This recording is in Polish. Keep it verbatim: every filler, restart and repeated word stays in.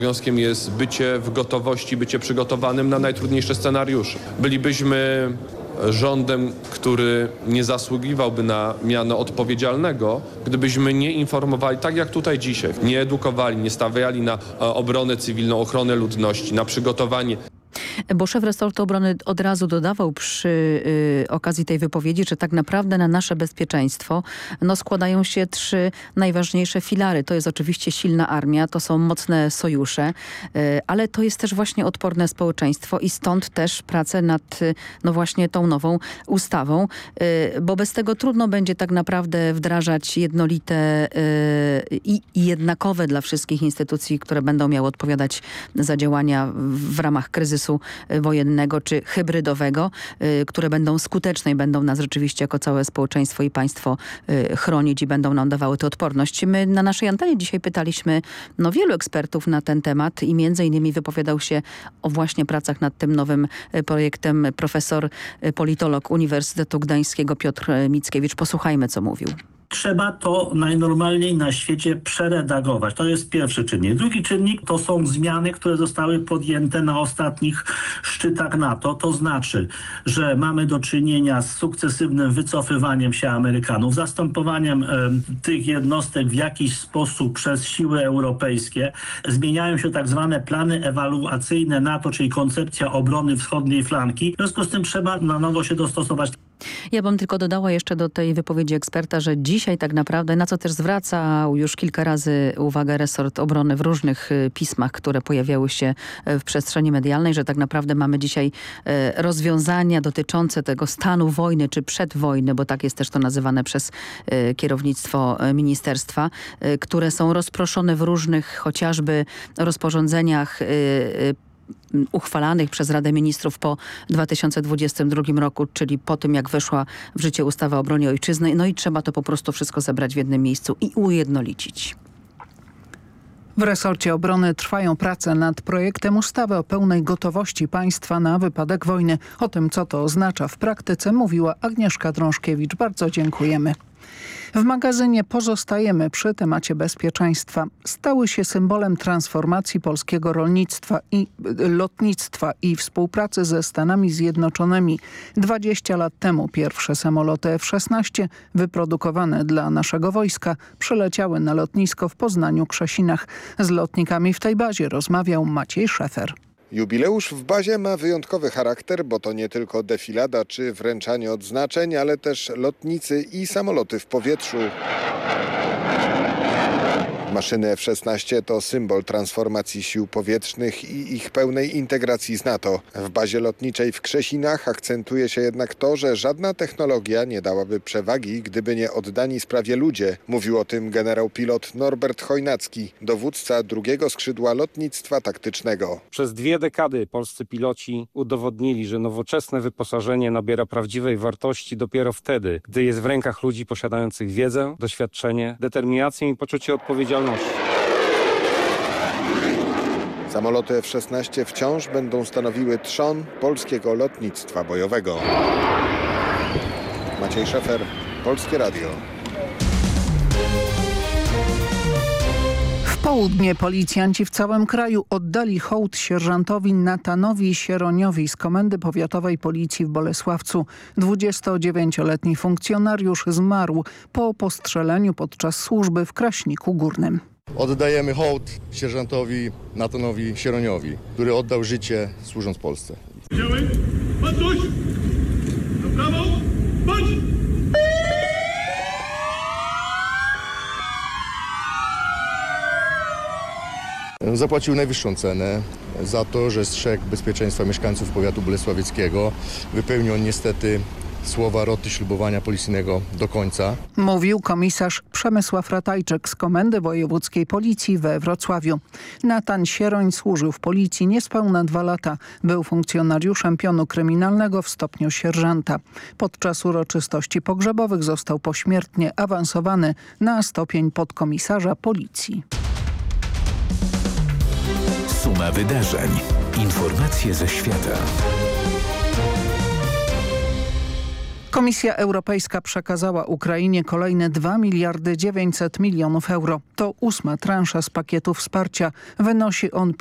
Obowiązkiem jest bycie w gotowości, bycie przygotowanym na najtrudniejsze scenariusze. Bylibyśmy rządem, który nie zasługiwałby na miano odpowiedzialnego, gdybyśmy nie informowali, tak jak tutaj dzisiaj, nie edukowali, nie stawiali na obronę cywilną, ochronę ludności, na przygotowanie. Bo szef resortu obrony od razu dodawał przy y, okazji tej wypowiedzi, że tak naprawdę na nasze bezpieczeństwo no, składają się trzy najważniejsze filary. To jest oczywiście silna armia, to są mocne sojusze, y, ale to jest też właśnie odporne społeczeństwo i stąd też prace nad y, no właśnie tą nową ustawą, y, bo bez tego trudno będzie tak naprawdę wdrażać jednolite y, i, i jednakowe dla wszystkich instytucji, które będą miały odpowiadać za działania w, w ramach kryzysu wojennego czy hybrydowego, y, które będą skuteczne i będą nas rzeczywiście jako całe społeczeństwo i państwo y, chronić i będą nam dawały tę odporność. My na naszej antenie dzisiaj pytaliśmy no, wielu ekspertów na ten temat i między innymi wypowiadał się o właśnie pracach nad tym nowym y, projektem profesor, y, politolog Uniwersytetu Gdańskiego Piotr Mickiewicz. Posłuchajmy, co mówił. Trzeba to najnormalniej na świecie przeredagować. To jest pierwszy czynnik. Drugi czynnik to są zmiany, które zostały podjęte na ostatnich szczytach NATO. To znaczy, że mamy do czynienia z sukcesywnym wycofywaniem się Amerykanów, zastępowaniem e, tych jednostek w jakiś sposób przez siły europejskie. Zmieniają się tak zwane plany ewaluacyjne NATO, czyli koncepcja obrony wschodniej flanki. W związku z tym trzeba na nowo się dostosować. Ja bym tylko dodała jeszcze do tej wypowiedzi eksperta, że dzisiaj tak naprawdę, na co też zwracał już kilka razy uwagę resort obrony w różnych pismach, które pojawiały się w przestrzeni medialnej, że tak naprawdę mamy dzisiaj rozwiązania dotyczące tego stanu wojny czy przedwojny, bo tak jest też to nazywane przez kierownictwo ministerstwa, które są rozproszone w różnych chociażby rozporządzeniach uchwalanych przez Radę Ministrów po dwa tysiące dwudziestym drugim roku, czyli po tym, jak weszła w życie ustawa o obronie ojczyzny. No i trzeba to po prostu wszystko zebrać w jednym miejscu i ujednolicić. W resorcie obrony trwają prace nad projektem ustawy o pełnej gotowości państwa na wypadek wojny. O tym, co to oznacza w praktyce, mówiła Agnieszka Drążkiewicz. Bardzo dziękujemy. W magazynie pozostajemy przy temacie bezpieczeństwa. Stały się symbolem transformacji polskiego rolnictwa i lotnictwa i współpracy ze Stanami Zjednoczonymi. dwadzieścia lat temu pierwsze samoloty F szesnaście wyprodukowane dla naszego wojska przyleciały na lotnisko w Poznaniu-Krzesinach. Z lotnikami w tej bazie rozmawiał Maciej Szefer. Jubileusz w bazie ma wyjątkowy charakter, bo to nie tylko defilada czy wręczanie odznaczeń, ale też lotnicy i samoloty w powietrzu. Maszyny F szesnaście to symbol transformacji sił powietrznych i ich pełnej integracji z NATO. W bazie lotniczej w Krzesinach akcentuje się jednak to, że żadna technologia nie dałaby przewagi, gdyby nie oddani sprawie ludzie. Mówił o tym generał pilot Norbert Chojnacki, dowódca drugiego skrzydła lotnictwa taktycznego. Przez dwie dekady polscy piloci udowodnili, że nowoczesne wyposażenie nabiera prawdziwej wartości dopiero wtedy, gdy jest w rękach ludzi posiadających wiedzę, doświadczenie, determinację i poczucie odpowiedzialności. Samoloty F szesnaście wciąż będą stanowiły trzon polskiego lotnictwa bojowego. Maciej Szefer, Polskie Radio. W południe policjanci w całym kraju oddali hołd sierżantowi Natanowi Sieroniowi z Komendy Powiatowej Policji w Bolesławcu. dwudziestodziewięcioletni funkcjonariusz zmarł po postrzeleniu podczas służby w Kraśniku Górnym. Oddajemy hołd sierżantowi Natanowi Sieroniowi, który oddał życie służąc Polsce. Działaj, Matuś! Na prawo, bądź! Zapłacił najwyższą cenę za to, że strzegł bezpieczeństwa mieszkańców powiatu bolesławieckiego. Wypełnił on niestety słowa roty ślubowania policyjnego do końca. Mówił komisarz Przemysław Ratajczyk z Komendy Wojewódzkiej Policji we Wrocławiu. Natan Sieroń służył w policji niespełna dwa lata. Był funkcjonariuszem pionu kryminalnego w stopniu sierżanta. Podczas uroczystości pogrzebowych został pośmiertnie awansowany na stopień podkomisarza policji. Suma wydarzeń. Informacje ze świata. Komisja Europejska przekazała Ukrainie kolejne dwa miliardy dziewięćset milionów euro. To ósma transza z pakietu wsparcia. Wynosi on